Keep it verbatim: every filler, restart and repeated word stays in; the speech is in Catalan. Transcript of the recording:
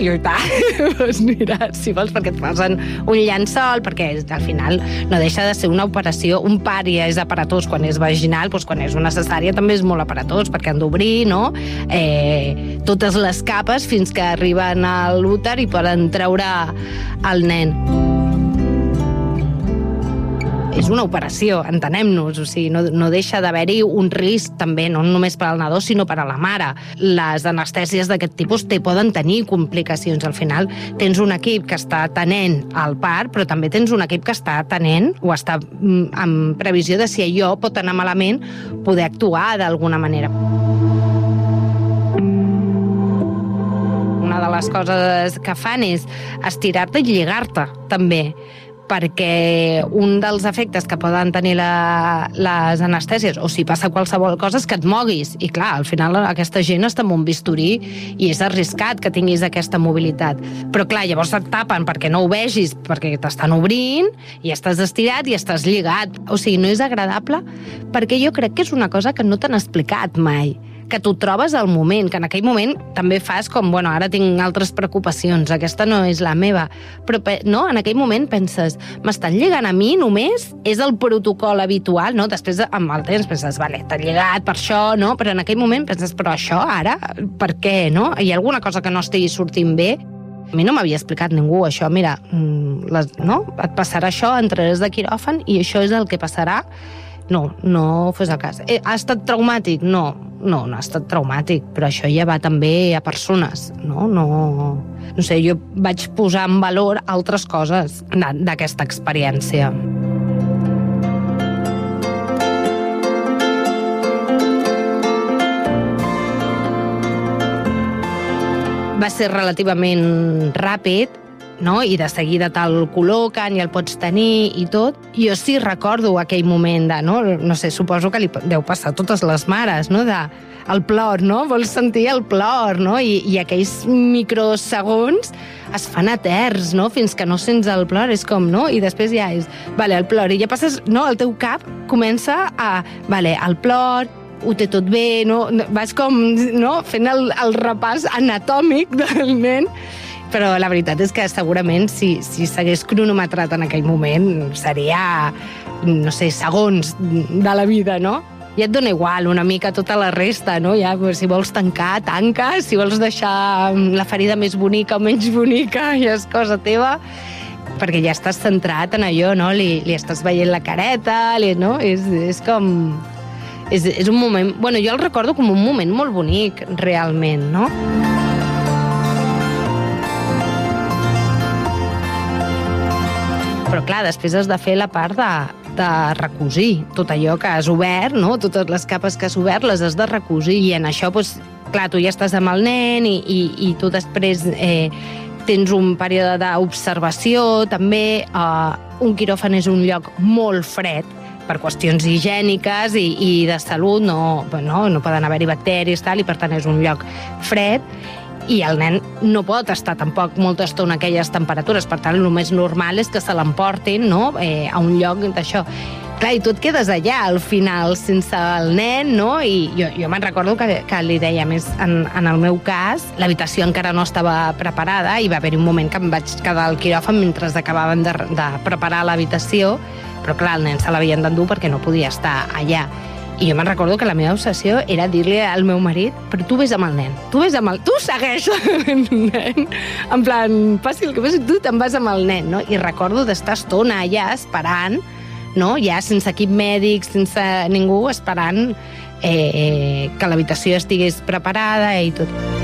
Jo, i tant. Doncs mira, si vols, perquè et posen un llençol, perquè al final no deixa de ser una operació. Un part ja és aparatós quan és vaginal, doncs quan és una cesària també és molt aparatós, perquè han d'obrir, no? Eh, totes les capes fins que arriben a l'úter i poden treure el nen. És una operació, entenem-nos, o sigui, no, no deixa d'haver-hi un risc també, no només per al nadó, sinó per a la mare. Les anestèsies d'aquest tipus te poden tenir complicacions. Al final tens un equip que està atenent al part, però també tens un equip que està atenent o està en previsió de si allò pot anar malament, poder actuar d'alguna manera. Una de les coses que fan és estirar-te i lligar-te, també, perquè un dels efectes que poden tenir la, les anestèsies, o si passa qualsevol cosa, és que et moguis. I clar, al final aquesta gent està amb un bisturí i és arriscat que tinguis aquesta mobilitat. Però clar, llavors et tapen perquè no ho vegis, perquè t'estan obrint i estàs estirat i estàs lligat. O sigui, no és agradable perquè jo crec que és una cosa que no t'han explicat mai, que tu trobes al moment, que en aquell moment també fas com, bueno, ara tinc altres preocupacions, aquesta no és la meva, però no, en aquell moment penses, m'estan lligant a mi només? És el protocol habitual, no? Després, amb el temps, penses, vale, t'han lligat per això, no? Però en aquell moment penses, però això ara, per què, no? Hi ha alguna cosa que no estigui sortint bé? A mi no m'havia explicat ningú això, mira, les, no? Et passarà això, entraràs de quiròfan i això és el que passarà. No, no fos el cas. Eh, ha estat traumàtic? No, no, no ha estat traumàtic, però això ja va també a persones, no? No, no sé, jo vaig posar en valor altres coses d'aquesta experiència. Va ser relativament ràpid, no? I de seguida te'l col·loquen i el pots tenir i tot. Jo sí recordo aquell moment de, no, no sé, suposo que li deu passar a totes les mares, no? De, el plor, no? Vols sentir el plor, no? I, i aquells microsegons es fan eterns, no? Fins que no sents el plor, és com, no? I després ja és, vale, el plor, i ja passes, no? El teu cap comença a, vale, el plor, ho té tot bé, no? Vas com, no? Fent el, el repàs anatòmic del nen. Però la veritat és que segurament si, si s'hagués cronometrat en aquell moment seria, no sé, segons de la vida, no? Ja et dona igual una mica tota la resta, no? Ja, si vols tancar, tanca, si vols deixar la ferida més bonica o menys bonica, ja és cosa teva, perquè ja estàs centrat en allò, no? Li, li estàs veient la careta, li, no? És, és com... És, és un moment... Bueno, jo el recordo com un moment molt bonic, realment, no? Però clar, després has de fer la part de, de recosir. Tot allò que has obert, no? Totes les capes que has obert les has de recosir. I en això, doncs, clar, tu ja estàs amb el nen i, i, i tu després eh, tens un període d'observació, també. Eh, un quiròfan és un lloc molt fred, per qüestions higièniques i, i de salut, no, no, no poden haver-hi bacteris, tal, i per tant és un lloc fred. I el nen no pot estar tampoc molta estona a aquelles temperatures, per tant, el més normal és que se l'emportin, no? eh, a un lloc d'això. Clar, i tu et quedes allà al final sense el nen, no? I jo, jo me'n recordo que, que li deia, més en, en el meu cas, l'habitació encara no estava preparada i va haver-hi un moment que em vaig quedar al quiròfan mentre acabaven de, de preparar l'habitació, però clar, el nen se l'havien d'endur perquè no podia estar allà. I jo me'n recordo que la meva obsessió era dir-li al meu marit, però tu vés amb el nen, tu vés amb el... Tu segueix el nen, en plan, passi el que passi, tu te'n vas amb el nen, no? I recordo d'estar estona allà esperant, no? Ja sense equip mèdic, sense ningú, esperant eh, que l'habitació estigués preparada i tot.